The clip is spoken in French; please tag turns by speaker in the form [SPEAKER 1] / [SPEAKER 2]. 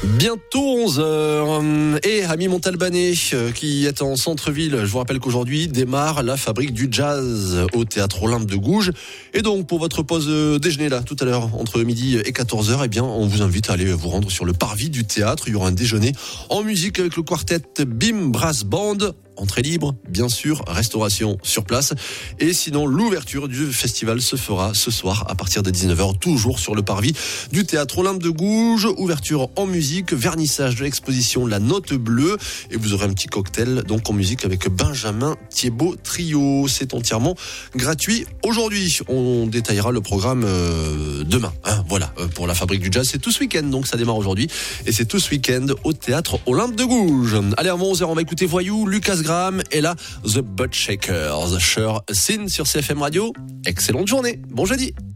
[SPEAKER 1] Bientôt 11h. Et Ami Montalbanais qui est en centre-ville. Je vous rappelle qu'aujourd'hui démarre la fabrique du jazz au théâtre Olympe de Gouges. Et donc pour votre pause déjeuner là tout à l'heure entre midi et 14h, eh bien on vous invite à aller vous rendre sur le parvis du théâtre. Il y aura un déjeuner en musique avec le quartet Bim Brass Band. Entrée libre, bien sûr, restauration sur place. Et sinon, l'ouverture du festival se fera ce soir à partir de 19h, toujours sur le parvis du théâtre Olympe de Gouges. Ouverture en musique, vernissage de l'exposition La Note Bleue. Et vous aurez un petit cocktail donc en musique avec Benjamin Thiebaud Trio. C'est entièrement gratuit. Aujourd'hui, on détaillera le programme demain. Voilà, pour la fabrique du jazz, c'est tout ce week-end. Donc ça démarre aujourd'hui. Et c'est tout ce week-end au théâtre Olympe de Gouges. Allez, avant 11h, on va écouter Voyou, Lucas Graham et là The Butt Shakers. Sure Sin sur CFM Radio. Excellente journée. Bon jeudi.